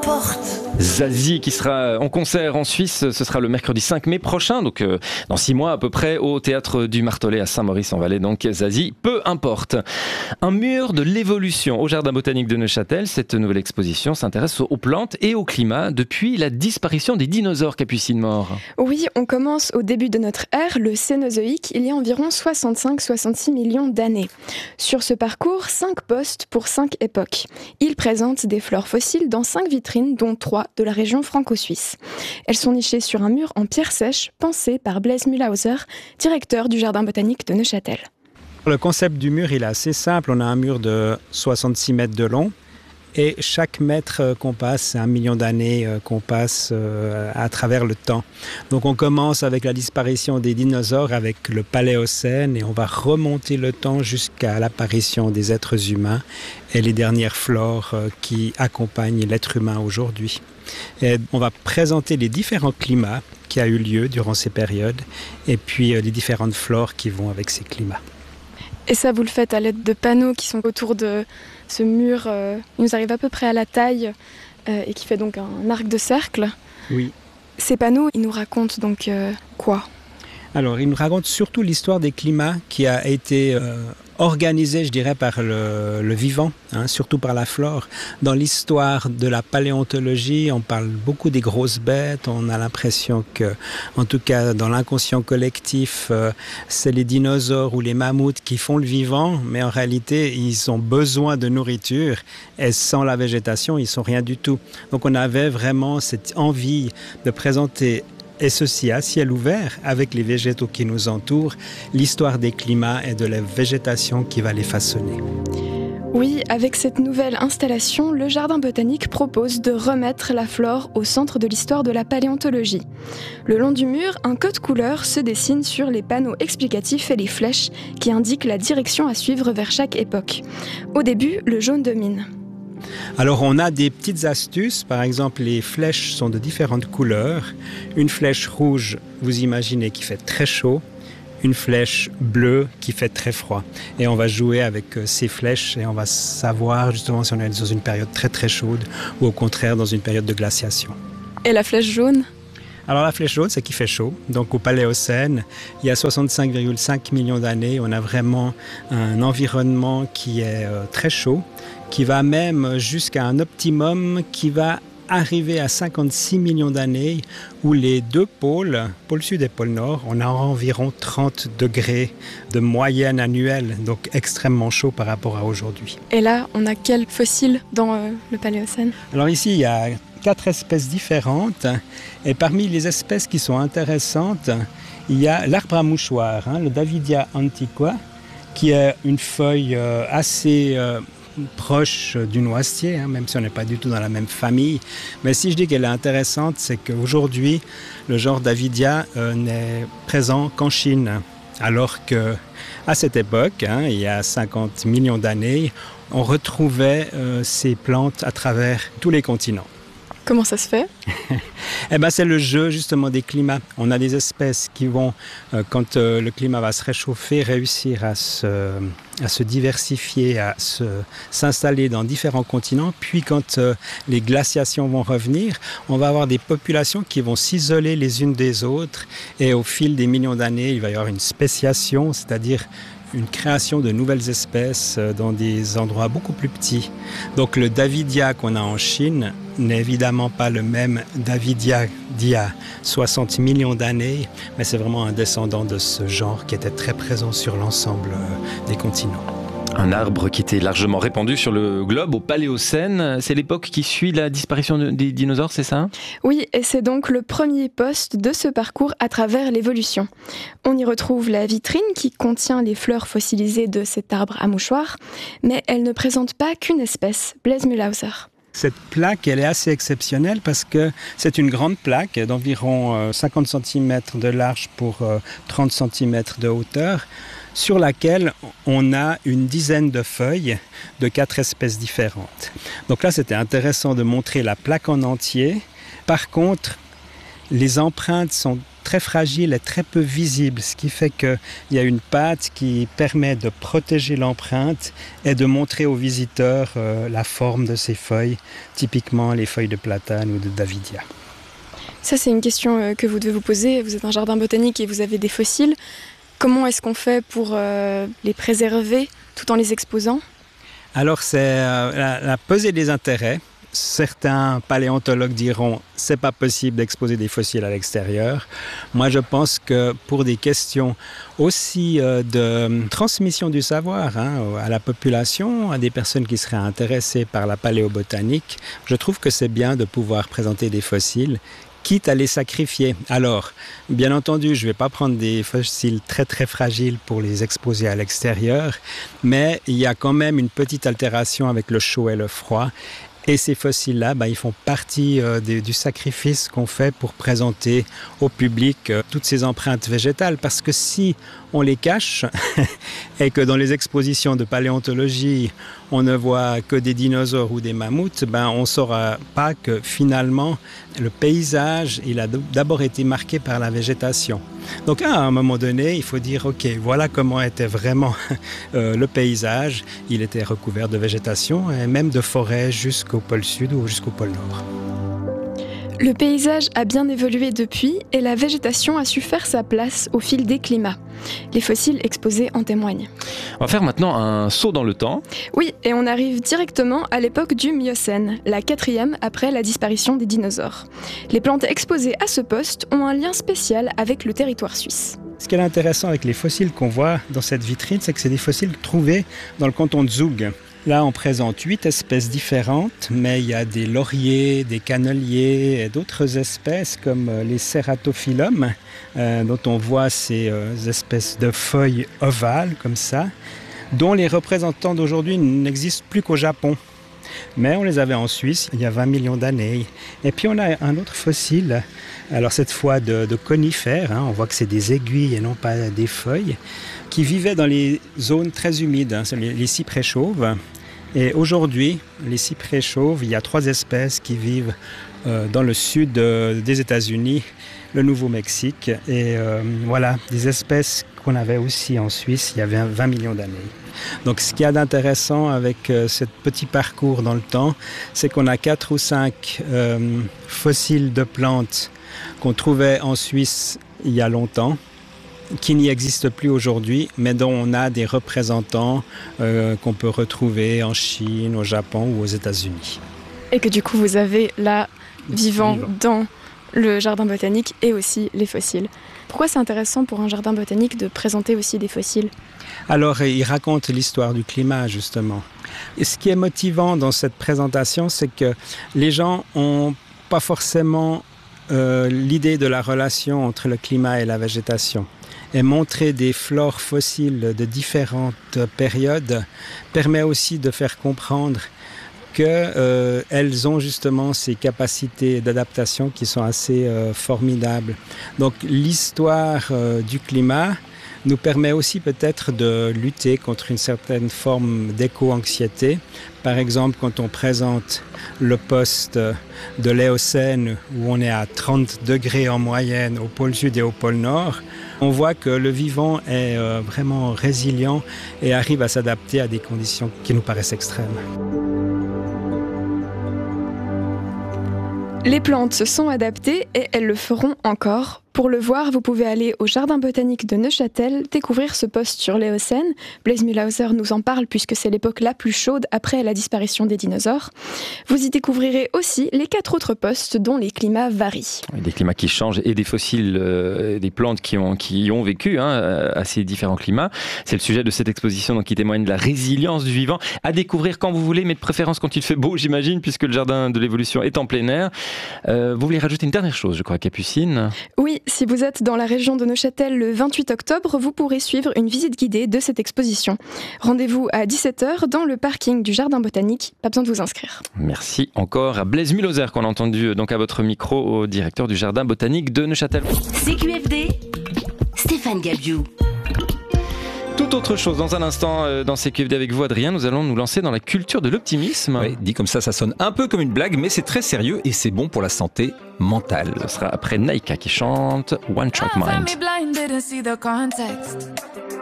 importe. Zazie qui sera en concert en Suisse, ce sera le mercredi 5 mai prochain, donc dans 6 mois à peu près, au Théâtre du Martelet à Saint-Maurice-en-Valais. Donc Zazie, peu importe. Un mur de l'évolution au Jardin botanique de Neuchâtel. Cette nouvelle exposition s'intéresse aux plantes et au climat depuis la disparition des dinosaures, Capucine Mort. Oui, on commence au début de notre ère, le Cénozoïque, il y a environ 65-66 millions d'années. Sur ce parcours, 5 postes pour 5 époques. Il présente des fleurs fossiles dans 5 vitrines, dont 3 de la région franco-suisse. Elles sont nichées sur un mur en pierre sèche, pensé par Blaise Mühlhauser, directeur du Jardin botanique de Neuchâtel. Le concept du mur, il est assez simple. On a un mur de 66 mètres de long et chaque mètre qu'on passe, c'est 1 million d'années qu'on passe à travers le temps. Donc on commence avec la disparition des dinosaures avec le Paléocène et on va remonter le temps jusqu'à l'apparition des êtres humains et les dernières flores qui accompagnent l'être humain aujourd'hui. Et on va présenter les différents climats qui ont eu lieu durant ces périodes et puis les différentes flores qui vont avec ces climats. Et ça, vous le faites à l'aide de panneaux qui sont autour de ce mur. Il nous arrive à peu près à la taille et qui fait donc un arc de cercle. Oui. Ces panneaux, ils nous racontent donc quoi ? Alors, ils nous racontent surtout l'histoire des climats qui a été organisée, je dirais, par le vivant, surtout par la flore. Dans l'histoire de la paléontologie, on parle beaucoup des grosses bêtes. On a l'impression que, en tout cas dans l'inconscient collectif, c'est les dinosaures ou les mammouths qui font le vivant, mais en réalité, ils ont besoin de nourriture et sans la végétation, ils sont rien du tout. Donc on avait vraiment cette envie de présenter, et ceci à ciel ouvert, avec les végétaux qui nous entourent, l'histoire des climats et de la végétation qui va les façonner. Oui, avec cette nouvelle installation, le Jardin botanique propose de remettre la flore au centre de l'histoire de la paléontologie. Le long du mur, un code couleur se dessine sur les panneaux explicatifs et les flèches qui indiquent la direction à suivre vers chaque époque. Au début, le jaune domine. Alors on a des petites astuces, par exemple les flèches sont de différentes couleurs. Une flèche rouge, vous imaginez, qui fait très chaud, une flèche bleue qui fait très froid. Et on va jouer avec ces flèches et on va savoir justement si on est dans une période très très chaude ou au contraire dans une période de glaciation. Et la flèche jaune ? Alors la flèche jaune, c'est qu'il fait chaud. Donc au Paléocène, il y a 65,5 millions d'années, on a vraiment un environnement qui est très chaud, qui va même jusqu'à un optimum qui va arriver à 56 millions d'années, où les deux pôles, pôle sud et pôle nord, on a environ 30 degrés de moyenne annuelle, donc extrêmement chaud par rapport à aujourd'hui. Et là, on a quels fossiles dans le Paléocène ? Alors ici, il y a 4 espèces différentes, et parmi les espèces qui sont intéressantes, il y a l'arbre à mouchoir, le Davidia antiqua, qui a une feuille assez proche du noisetier, même si on n'est pas du tout dans la même famille. Mais si je dis qu'elle est intéressante, c'est qu'aujourd'hui, le genre Davidia n'est présent qu'en Chine, alors qu'à cette époque, il y a 50 millions d'années, on retrouvait ces plantes à travers tous les continents. Comment ça se fait ? C'est le jeu justement des climats. On a des espèces qui vont, quand le climat va se réchauffer, réussir à se diversifier, à s'installer dans différents continents. Puis quand les glaciations vont revenir, on va avoir des populations qui vont s'isoler les unes des autres. Et au fil des millions d'années, il va y avoir une spéciation, c'est-à-dire une création de nouvelles espèces dans des endroits beaucoup plus petits. Donc le Davidia qu'on a en Chine n'est évidemment pas le même Davidia d'il y a 60 millions d'années, mais c'est vraiment un descendant de ce genre qui était très présent sur l'ensemble des continents. Un arbre qui était largement répandu sur le globe au Paléocène. C'est l'époque qui suit la disparition des dinosaures, c'est ça ? Oui, et c'est donc le premier poste de ce parcours à travers l'évolution. On y retrouve la vitrine qui contient les fleurs fossilisées de cet arbre à mouchoir, mais elle ne présente pas qu'une espèce, Blaise Mühlhauser. Cette plaque, elle est assez exceptionnelle parce que c'est une grande plaque d'environ 50 cm de large pour 30 cm de hauteur, sur laquelle on a une dizaine de feuilles de 4 espèces différentes. Donc là, c'était intéressant de montrer la plaque en entier. Par contre, les empreintes sont très fragile et très peu visible, ce qui fait qu'il y a une pâte qui permet de protéger l'empreinte et de montrer aux visiteurs la forme de ces feuilles, typiquement les feuilles de platane ou de davidia. Ça, c'est une question que vous devez vous poser. Vous êtes un jardin botanique et vous avez des fossiles. Comment est-ce qu'on fait pour les préserver tout en les exposant ? Alors, c'est la pesée des intérêts. Certains paléontologues diront « c'est pas possible d'exposer des fossiles à l'extérieur ». Moi, je pense que pour des questions aussi de transmission du savoir à la population, à des personnes qui seraient intéressées par la paléobotanique, je trouve que c'est bien de pouvoir présenter des fossiles quitte à les sacrifier. Alors, bien entendu, je ne vais pas prendre des fossiles très très fragiles pour les exposer à l'extérieur, mais il y a quand même une petite altération avec le chaud et le froid. Et ces fossiles-là, ils font partie du sacrifice qu'on fait pour présenter au public toutes ces empreintes végétales. Parce que si on les cache et que dans les expositions de paléontologie, on ne voit que des dinosaures ou des mammouths, on ne saura pas que finalement, le paysage, il a d'abord été marqué par la végétation. Donc à un moment donné, il faut dire, ok, voilà comment était vraiment le paysage. Il était recouvert de végétation et même de forêt jusqu'au pôle sud ou jusqu'au pôle nord. Le paysage a bien évolué depuis et la végétation a su faire sa place au fil des climats. Les fossiles exposés en témoignent. On va faire maintenant un saut dans le temps. Oui, et on arrive directement à l'époque du Miocène, la 4e après la disparition des dinosaures. Les plantes exposées à ce poste ont un lien spécial avec le territoire suisse. Ce qui est intéressant avec les fossiles qu'on voit dans cette vitrine, c'est que c'est des fossiles trouvés dans le canton de Zug. Là, on présente 8 espèces différentes, mais il y a des lauriers, des canneliers et d'autres espèces comme les Ceratophyllum, dont on voit ces espèces de feuilles ovales comme ça, dont les représentants d'aujourd'hui n'existent plus qu'au Japon. Mais on les avait en Suisse il y a 20 millions d'années. Et puis on a un autre fossile, alors cette fois de conifères, on voit que c'est des aiguilles et non pas des feuilles, qui vivaient dans les zones très humides, les cyprès chauves. Et aujourd'hui, les cyprès chauves, il y a 3 espèces qui vivent dans le sud des États-Unis, le Nouveau-Mexique. Et voilà, des espèces qu'on avait aussi en Suisse il y avait 20 millions d'années. Donc ce qu'il y a d'intéressant avec ce petit parcours dans le temps, c'est qu'on a 4 ou 5 fossiles de plantes qu'on trouvait en Suisse il y a longtemps, qui n'y existent plus aujourd'hui, mais dont on a des représentants qu'on peut retrouver en Chine, au Japon ou aux États-Unis. Et que du coup vous avez là, vivant dans le jardin botanique et aussi les fossiles. Pourquoi c'est intéressant pour un jardin botanique de présenter aussi des fossiles ? Alors, il raconte l'histoire du climat, justement. Et ce qui est motivant dans cette présentation, c'est que les gens n'ont pas forcément l'idée de la relation entre le climat et la végétation. Et montrer des flores fossiles de différentes périodes permet aussi de faire comprendre qu'elles ont justement ces capacités d'adaptation qui sont assez formidables. Donc l'histoire du climat nous permet aussi peut-être de lutter contre une certaine forme d'éco-anxiété. Par exemple, quand on présente le poste de l'Éocène où on est à 30 degrés en moyenne au pôle sud et au pôle nord, on voit que le vivant est vraiment résilient et arrive à s'adapter à des conditions qui nous paraissent extrêmes. Les plantes se sont adaptées et elles le feront encore. Pour le voir, vous pouvez aller au Jardin botanique de Neuchâtel, découvrir ce poste sur l'Éocène. Blaise Mühlhauser nous en parle puisque c'est l'époque la plus chaude après la disparition des dinosaures. Vous y découvrirez aussi les 4 autres postes dont les climats varient. Des climats qui changent et des fossiles, des plantes qui ont vécu à ces différents climats. C'est le sujet de cette exposition donc, qui témoigne de la résilience du vivant. À découvrir quand vous voulez, mais de préférence quand il fait beau, j'imagine, puisque le Jardin de l'évolution est en plein air. Vous voulez rajouter une dernière chose, je crois, Capucine ? Oui, si vous êtes dans la région de Neuchâtel le 28 octobre, vous pourrez suivre une visite guidée de cette exposition. Rendez-vous à 17h dans le parking du Jardin botanique. Pas besoin de vous inscrire. Merci encore à Blaise Mühlhauser qu'on a entendu donc à votre micro, au directeur du Jardin botanique de Neuchâtel. CQFD, Stéphane Gabiou. Tout autre chose. Dans un instant, dans CQFD avec vous, Adrien, nous allons nous lancer dans la culture de l'optimisme. Oui, dit comme ça sonne un peu comme une blague, mais c'est très sérieux et c'est bon pour la santé mentale. Ce sera après Naika qui chante One Track Mind.